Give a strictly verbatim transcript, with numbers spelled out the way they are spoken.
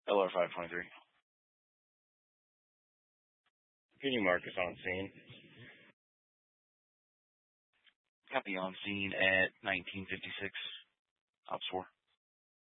L R five twenty-three. Can you mark us on scene? Copy on scene at nineteen fifty-six. Ops four.